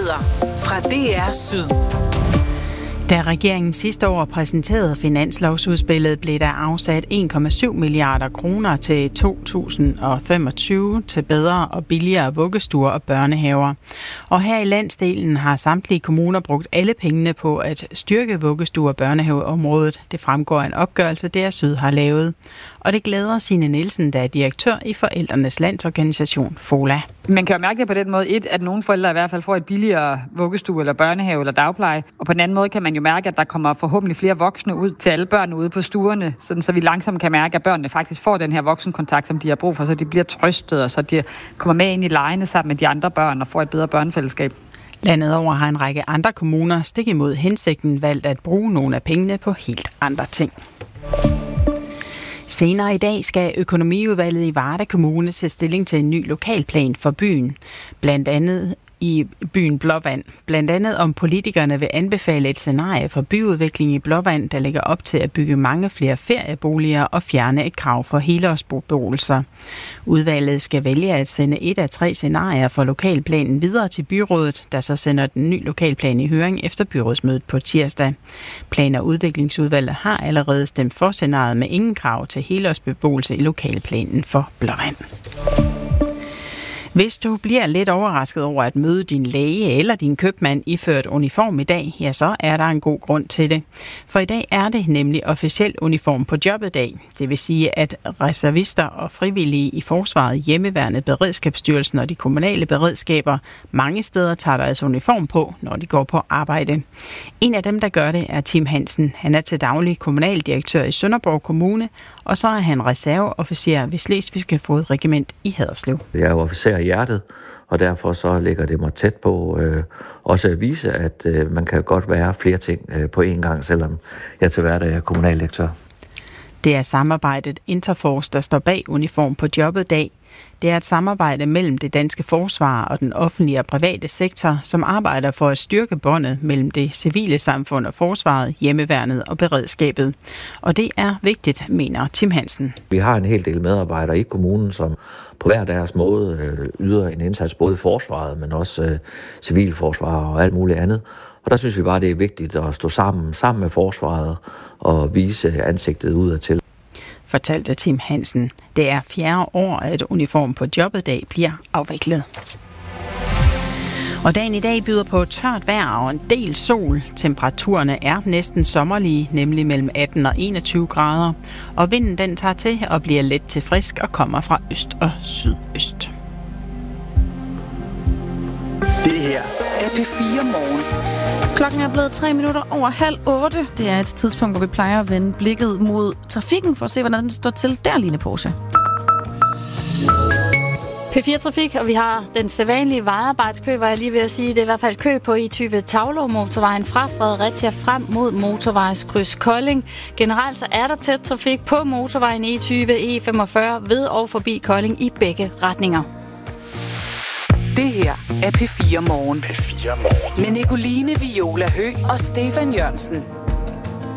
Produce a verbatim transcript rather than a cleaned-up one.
Nyheder fra D R Syd. Da regeringen sidste år præsenterede finanslovsudspillet, blev der afsat en komma syv milliarder kroner til to tusind femogtyve til bedre og billigere vuggestuer og børnehaver. Og her i landsdelen har samtlige kommuner brugt alle pengene på at styrke vuggestue- og børnehaveområdet. Det fremgår af en opgørelse, D R Syd har lavet. Og det glæder Signe Nielsen, der er direktør i Forældrenes Landsorganisation, FOLA. Man kan jo mærke det på den måde, et, at nogle forældre i hvert fald får et billigere vuggestue eller børnehave eller dagpleje. Og på den anden måde kan man jo mærke, at der kommer forhåbentlig flere voksne ud til alle børn ude på stuerne, sådan så vi langsomt kan mærke, at børnene faktisk får den her voksenkontakt, som de har brug for, så de bliver trøstet, og så de kommer med ind i legene sammen med de andre børn og får et bedre børnefællesskab. Landet over har en række andre kommuner stik imod hensigten valgt at bruge nogle af pengene på helt andre ting. Senere i dag skal økonomiudvalget i Varde Kommune tage stilling til en ny lokalplan for byen, blandt andet i byen Blåvand. Blandt andet om politikerne vil anbefale et scenarie for byudvikling i Blåvand, der lægger op til at bygge mange flere ferieboliger og fjerne et krav for helårsbeboelser. Udvalget skal vælge at sende et af tre scenarier for lokalplanen videre til byrådet, der så sender den nye lokalplan i høring efter byrådsmødet på tirsdag. Plan- og udviklingsudvalget har allerede stemt for scenariet med ingen krav til helårsbeboelse i lokalplanen for Blåvand. Hvis du bliver lidt overrasket over at møde din læge eller din købmand iført uniform i dag, ja, så er der en god grund til det. For i dag er det nemlig officiel uniform på jobbet dag. Det vil sige, at reservister og frivillige i forsvaret, hjemmeværnet, Beredskabsstyrelsen og de kommunale beredskaber mange steder tager deres uniform på, når de går på arbejde. En af dem, der gør det, er Tim Hansen. Han er til daglig kommunaldirektør i Sønderborg Kommune, og så er han reserveofficer ved Slesvigske Fodregiment i Haderslev. Jeg er officer i hjertet, og derfor så ligger det mig tæt på øh, også at vise, at øh, man kan godt være flere ting øh, på én gang, selvom jeg til hverdag er kommunaldirektør. Det er samarbejdet Interforce, der står bag uniform på jobbet dag. Det er et samarbejde mellem det danske forsvar og den offentlige og private sektor, som arbejder for at styrke båndet mellem det civile samfund og forsvaret, hjemmeværnet og beredskabet. Og det er vigtigt, mener Tim Hansen. Vi har en hel del medarbejdere i kommunen, som på hver deres måde øh, yder en indsats, både i forsvaret, men også øh, civilforsvar og alt muligt andet. Og der synes vi bare, det er vigtigt at stå sammen, sammen med forsvaret og vise ansigtet udadtil. Fortalte Tim Hansen. Det er fjerde år, at uniform på jobbet dag bliver afviklet. Og dagen i dag byder på tørt vejr og en del sol. Temperaturerne er næsten sommerlige, nemlig mellem atten og enogtyve grader. Og vinden den tager til og bliver let til frisk og kommer fra øst og sydøst. Det her er P fire Morgen. Klokken er blevet tre minutter over halv otte. Det er et tidspunkt, hvor vi plejer at vende blikket mod trafikken for at se, hvordan den står til der, Line Pose. P fire Trafik, og vi har den sædvanlige vejarbejdskø, var jeg lige ved at sige. Det er i hvert fald kø på E tyve Taulov-motorvejen fra Fredericia frem mod motorvejskryds Kolding. Generelt så er der tæt trafik på motorvejen E tyve, E femogfyrre ved og forbi Kolding i begge retninger. Det her er P fire Morgen. P fire Morgen. Med Nicoline Viola Høgh og Stefan Jørgensen.